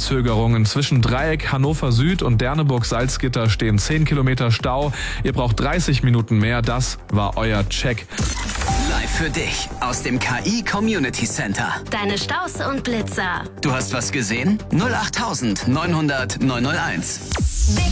Verzögerungen. Zwischen Dreieck Hannover Süd und Derneburg-Salzgitter stehen 10 Kilometer Stau. Ihr braucht 30 Minuten mehr. Das war euer Check. Live für dich aus dem KI Community Center. Deine Staus und Blitzer. Du hast was gesehen? 08900 901.